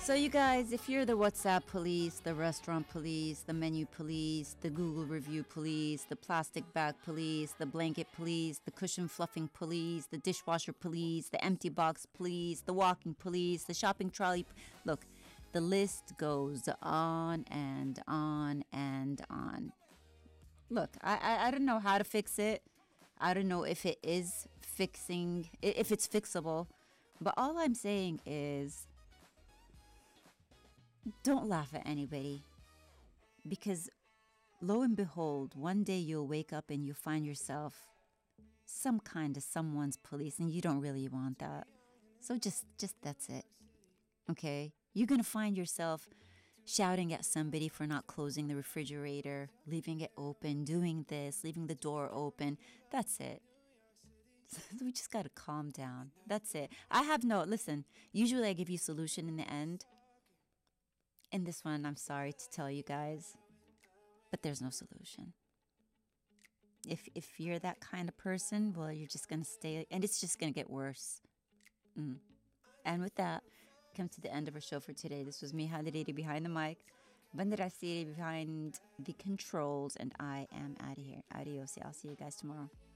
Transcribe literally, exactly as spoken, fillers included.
So you guys, if you're the WhatsApp police, the restaurant police, the menu police, the Google review police, the plastic bag police, the blanket police, the cushion fluffing police, the dishwasher police, the empty box police, the walking police, the shopping trolley, look, the list goes on and on and on. Look, I, I I don't know how to fix it. I don't know if it is fixing, if it's fixable, but all I'm saying is, don't laugh at anybody, because lo and behold, one day you'll wake up and you'll find yourself some kind of someone's police, and you don't really want that. So just, just that's it. Okay? You're going to find yourself shouting at somebody for not closing the refrigerator, leaving it open, doing this, leaving the door open. That's it. We just got to calm down. That's it. I have no, listen, usually I give you solution in the end. In this one, I'm sorry to tell you guys, but there's no solution. If if you're that kind of person, well, you're just going to stay, and it's just going to get worse. Mm. And with that, come to the end of our show for today. This was me, Hadiriri, behind the mic, Bandarasiri behind the controls, and I am out of here. Adios. I'll see you guys tomorrow.